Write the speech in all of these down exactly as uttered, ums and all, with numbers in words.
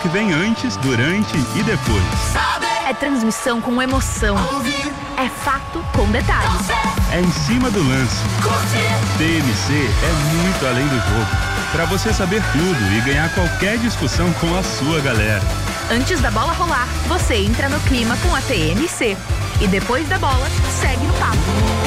que vem antes, durante e depois. É transmissão com emoção. É fato com detalhes. É em cima do lance. T M C é muito além do jogo. Para você saber tudo e ganhar qualquer discussão com a sua galera. Antes da bola rolar, você entra no clima com a T M C. E depois da bola, segue no papo.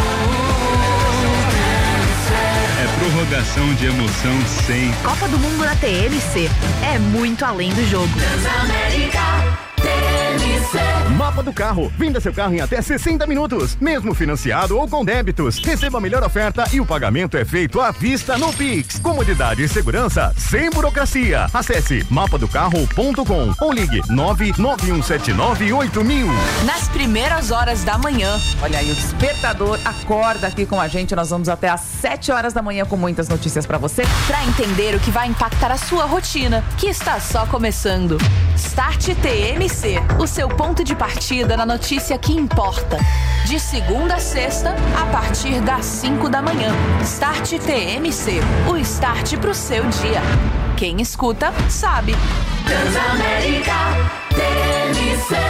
É prorrogação de emoção sem. Copa do Mundo na T M C. É muito além do jogo. Transamérica T M C. Mapa do carro. Venda seu carro em até sessenta minutos, mesmo financiado ou com débitos. Receba a melhor oferta e o pagamento é feito à vista no Pix. Comodidade e segurança sem burocracia. Acesse mapa do carro ponto com ou ligue nove nove um sete nove oito mil. Nas primeiras horas da manhã, olha aí, o despertador acorda aqui com a gente. Nós vamos até às sete horas da manhã com muitas notícias pra você, pra entender o que vai impactar a sua rotina, que está só começando. Start T M C, o seu ponto de partida na notícia que importa. De segunda a sexta, a partir das cinco da manhã. Start T M C, o start pro seu dia. Quem escuta, sabe. Transamérica T M C.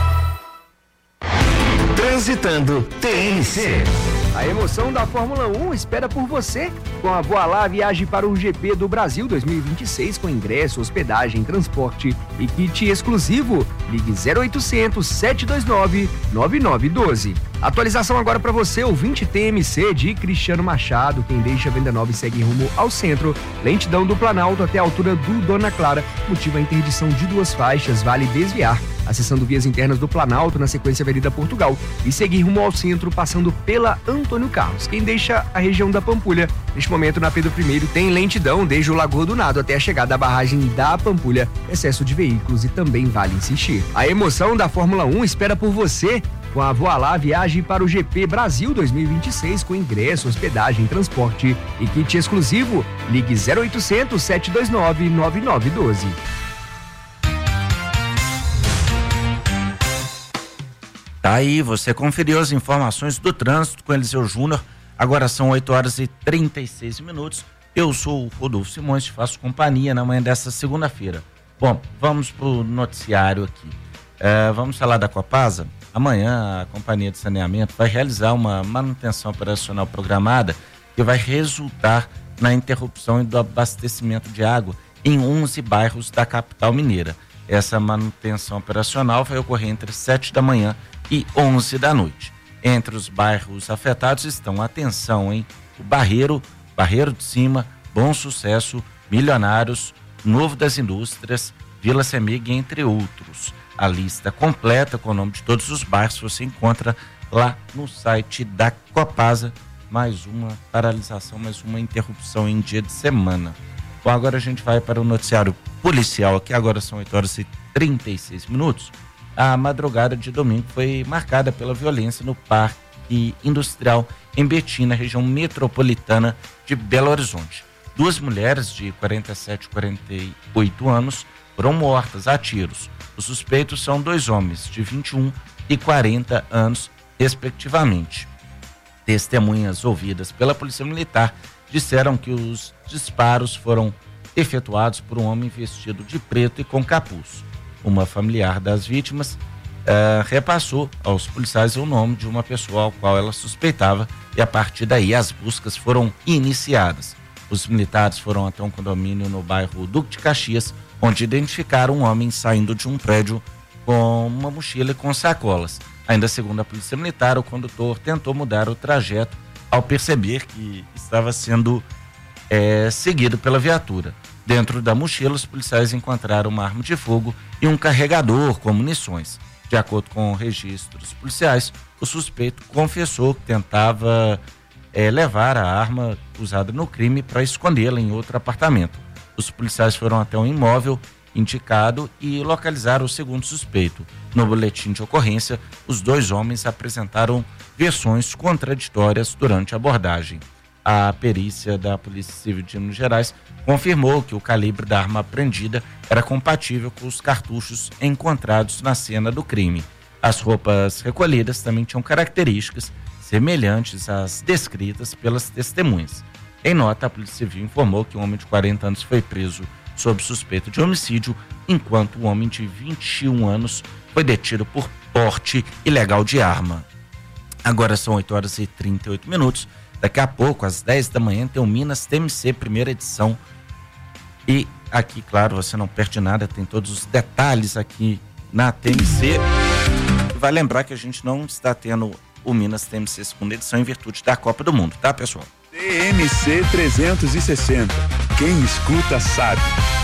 Transitando T M C. A emoção da Fórmula um espera por você. Com a Voilá, viaje para o G P do Brasil dois mil e vinte e seis com ingresso, hospedagem, transporte e kit exclusivo. Ligue zero oitocentos, sete dois nove, nove nove um dois. Atualização agora para você, ouvinte T M C de Cristiano Machado. Quem deixa a Venda Nova e segue rumo ao centro. Lentidão do Planalto até a altura do Dona Clara. Motivo a interdição de duas faixas, vale desviar. Acessando vias internas do Planalto, na sequência Avenida Portugal, e seguir rumo ao centro, passando pela Antônio Carlos. Quem deixa a região da Pampulha, neste momento na Pedro I, tem lentidão desde o Lagoa do Nado até a chegada da barragem da Pampulha, excesso de veículos e também vale insistir. A emoção da Fórmula um espera por você. Com a Voilá, viaje para o G P Brasil dois mil e vinte e seis com ingresso, hospedagem, transporte e kit exclusivo. Ligue zero oitocentos, sete dois nove, nove nove um dois. Tá aí, você conferiu as informações do trânsito com Eliseu Júnior. Agora são oito horas e trinta e seis minutos. Eu sou o Rodolfo Simões, te faço companhia na manhã dessa segunda-feira. Bom, vamos pro noticiário aqui. É, vamos falar da Copasa. Amanhã a Companhia de Saneamento vai realizar uma manutenção operacional programada que vai resultar na interrupção do abastecimento de água em onze bairros da capital mineira. Essa manutenção operacional vai ocorrer entre sete da manhã e onze da noite. Entre os bairros afetados estão, atenção, hein? O Barreiro, Barreiro de Cima, Bom Sucesso, Milionários, Novo das Indústrias, Vila Semig, entre outros. A lista completa com o nome de todos os bairros você encontra lá no site da Copasa. Mais uma paralisação, mais uma interrupção em dia de semana. Bom, agora a gente vai para o noticiário policial aqui, agora são oito horas e trinta e seis minutos. A madrugada de domingo foi marcada pela violência no Parque Industrial em Betim, na região metropolitana de Belo Horizonte. Duas mulheres de quarenta e sete e quarenta e oito anos foram mortas a tiros. Os suspeitos são dois homens de vinte e um e quarenta anos, respectivamente. Testemunhas ouvidas pela Polícia Militar disseram que os disparos foram efetuados por um homem vestido de preto e com capuz. Uma familiar das vítimas uh, repassou aos policiais o nome de uma pessoa ao qual ela suspeitava e a partir daí as buscas foram iniciadas. Os militares foram até um condomínio no bairro Duque de Caxias, onde identificaram um homem saindo de um prédio com uma mochila e com sacolas. Ainda segundo a Polícia Militar, o condutor tentou mudar o trajeto ao perceber que estava sendo é, seguido pela viatura. Dentro da mochila, os policiais encontraram uma arma de fogo e um carregador com munições. De acordo com registros policiais, o suspeito confessou que tentava é, levar a arma usada no crime para escondê-la em outro apartamento. Os policiais foram até um imóvel indicado e localizaram o segundo suspeito. No boletim de ocorrência, os dois homens apresentaram versões contraditórias durante a abordagem. A perícia da Polícia Civil de Minas Gerais confirmou que o calibre da arma apreendida era compatível com os cartuchos encontrados na cena do crime. As roupas recolhidas também tinham características semelhantes às descritas pelas testemunhas. Em nota, a Polícia Civil informou que um homem de quarenta anos foi preso sob suspeita de homicídio, enquanto o homem de vinte e um anos foi detido por porte ilegal de arma. Agora são oito horas e trinta e oito minutos. Daqui a pouco, às dez da manhã, tem o Minas T M C, primeira edição. E aqui, claro, você não perde nada, tem todos os detalhes aqui na T M C. Vai lembrar que a gente não está tendo o Minas T M C segunda edição em virtude da Copa do Mundo, tá, pessoal? T M C trezentos e sessenta. Quem escuta sabe.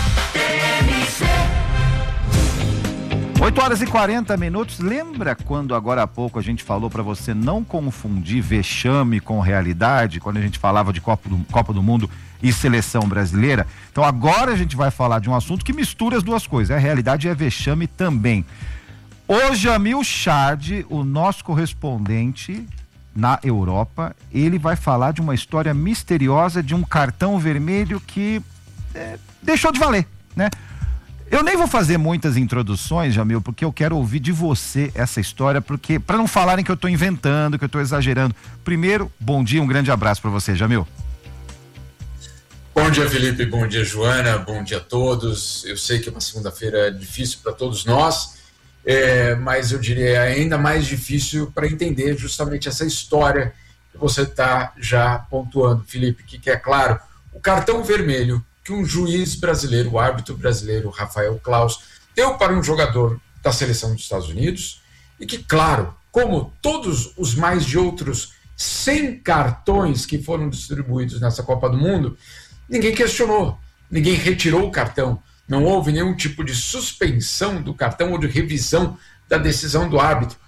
oito horas e quarenta minutos. Lembra quando agora há pouco a gente falou para você não confundir vexame com realidade, quando a gente falava de Copa do, Copa do Mundo e seleção brasileira? Então agora a gente vai falar de um assunto que mistura as duas coisas. A realidade é vexame também. O Jamil Chad, o nosso correspondente na Europa, ele vai falar de uma história misteriosa de um cartão vermelho que é, deixou de valer, né? Eu nem vou fazer muitas introduções, Jamil, porque eu quero ouvir de você essa história, porque para não falarem que eu estou inventando, que eu estou exagerando. Primeiro, bom dia, um grande abraço para você, Jamil. Bom dia, Felipe, bom dia, Joana, bom dia a todos. Eu sei que uma segunda-feira é difícil para todos nós, é, mas eu diria ainda mais difícil para entender justamente essa história que você está já pontuando, Felipe, que, que é claro, o cartão vermelho que um juiz brasileiro, o árbitro brasileiro, Rafael Claus, deu para um jogador da seleção dos Estados Unidos e que, claro, como todos os mais de outros cem cartões que foram distribuídos nessa Copa do Mundo, ninguém questionou, ninguém retirou o cartão, não houve nenhum tipo de suspensão do cartão ou de revisão da decisão do árbitro.